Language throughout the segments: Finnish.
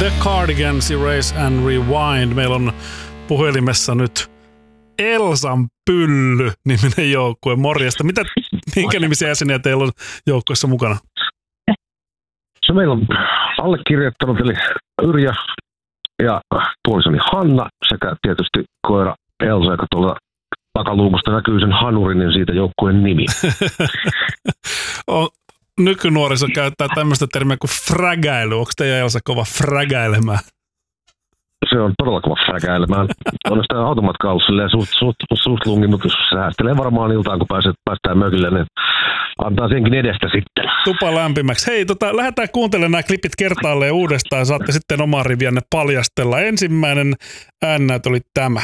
The Cardigans, Erase and Rewind. Meillä on puhelimessa nyt Elsan Pylly-niminen joukkue. Morjesta. Minkä nimisiä jäseniä teillä on joukkueessa mukana? Se meillä on allekirjoittanut, eli Yrjö ja puolisoni Hanna sekä tietysti koira Elsa, joka tuolla takaluukusta näkyy sen hanurin, niin siitä joukkueen nimi. Nykynuoriso käyttää tämmöistä termiä kuin frägäily. Onko teidän Elsa kova frägäilemään? Se on todella kova frägäilemään. On sitä automatkaa ollut suht lungi, mutta jos säästelee varmaan iltaan, kun päästään mökille, niin antaa senkin edestä sitten. Tupa lämpimäksi. Hei, lähdetään kuuntelemaan nämä klipit kertaalleen uudestaan ja saatte sitten omaa riviänne paljastella. Ensimmäinen äännäytö oli tämä.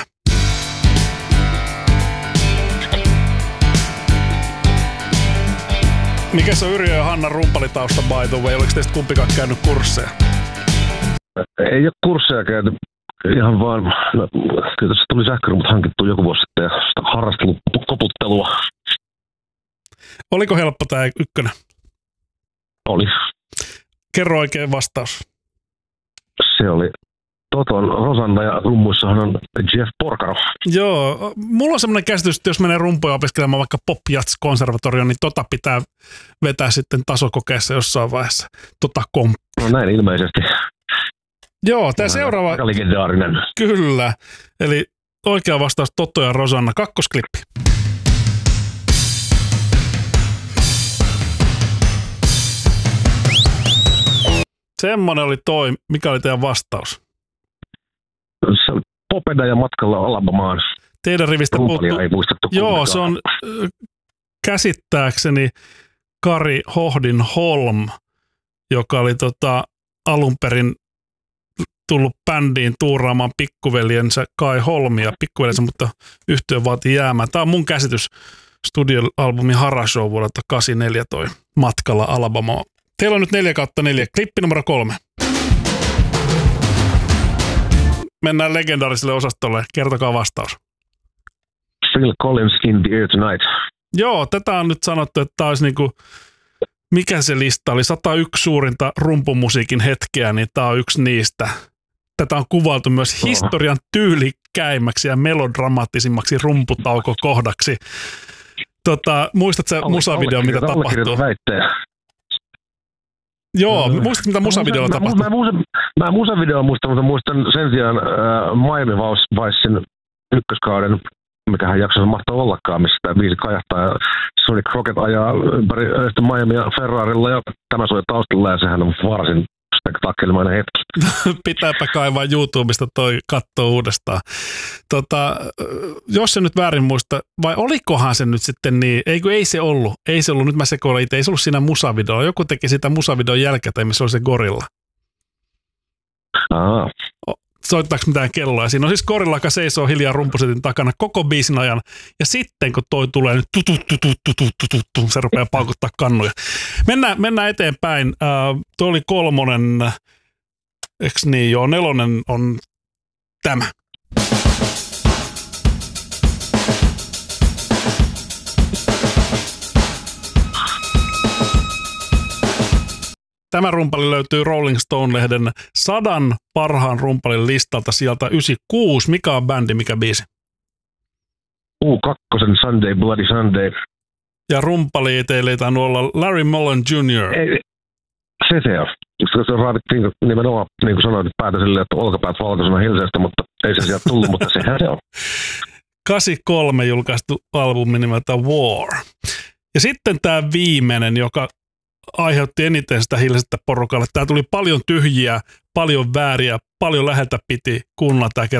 Mikäs on Yrjö ja Hanna rumpalitausta by the way? Oliko teistä kumpikaan käynyt kursseja? Ei ole kursseja käyty. Ihan vaan, tietysti tuli sähkörumput hankittua joku vuosi sitten ja sitä harrastelun koputtelua. Oliko helppo tämä ykkönen? Oli. Kerro oikein vastaus. Se oli Toton Rosanna ja rummuissahan on Jeff Porcaro. Joo, mulla on semmoinen käsitys, että jos menee rumpuja opiskelemaan vaikka pop-jats-konservatorioon, niin pitää vetää sitten tasokokeessa jossain vaiheessa. No näin ilmeisesti. Joo, tämä seuraava... Aika legendaarinen. Kyllä, eli oikea vastaus Toto ja Rosanna. Kakkosklippi. Semmoinen oli toi. Mikä oli teidän vastaus? Se oli Popeda ja matkalla Alabamaan. Teidän rivistä puuttuu. Ei muistettu. Joo, se on käsittääkseni Kari Hohdin Holm, joka oli alun perin tullut bändiin tuuraamaan pikkuveljensä Kai Holmia pikkuveljensä, mutta yhtye vaati jäämään. Tämä on mun käsitys studioalbumi Hara Show vuodelta 84 toi Matkalla Alabamaa. Teillä on nyt 4/4. Klippi numero 3. Mennään legendaariselle osastolle. Kertokaa vastaus. Phil Collins in the Air Tonight. Joo, tätä on nyt sanottu, että tämä olisi niinku, mikä se lista oli, 101 suurinta rumpumusiikin hetkeä, niin tämä on yksi niistä. Tätä on kuvailtu myös historian tyylikkäimmäksi ja melodramaattisimmaksi rumputaukokohdaksi. Muistatko sä musavideo, mitä tapahtuu? Joo, muistatko mitä musavideolla tapahtui? Mä musavideoa muistan, mutta muistan sen sijaan Miami Vicein ykköskauden, mikähän jaksossa mahtoi ollakaan, missä tämä biisi kajahtaa ja Sonny Crockett ajaa ympäri Miamia Ferrarilla ja tämä soi taustalla ja sehän on varsin spektaakelimainen hetki. Pitääpä kaivaa YouTubesta toi kattoo uudestaan. Jos se nyt väärin muista, vai olikohan se nyt sitten niin, ei se ollut, nyt mä sekoilen itse, ei se ollut siinä musavideolla, joku teki sitä musavideon jälkeen, missä oli se gorilla. Soittaako mitään kelloa? Siinä on siis gorilla, joka seisoo hiljaa rumpusetin takana koko biisin ajan. Ja sitten kun toi tulee nyt se rupeaa paukuttaa kannuja. Mennään eteenpäin. Tuo oli 3. Eks niin? Joo, 4 on tämä. Tämä rumpali löytyy Rolling Stone-lehden 100 parhaan rumpalin listalta sieltä 96. Mikä on bändi, mikä biisi? U2 Sunday, Bloody Sunday. Ja rumpali teille ei tainnut olla Larry Mullen Jr. Ei, se on. Se raadittiin nimenomaan, niin kuin sanoin, päätä silleen, että olkapäät valkoisena hilseestä, mutta ei se sieltä tullut, mutta sehän se on. 83 julkaistu albumi nimeltä War. Ja sitten tämä viimeinen, joka aiheutti eniten sitä hilsettä porukalle. Tää tuli paljon tyhjiä, paljon vääriä, paljon läheltä piti kuunnella tämä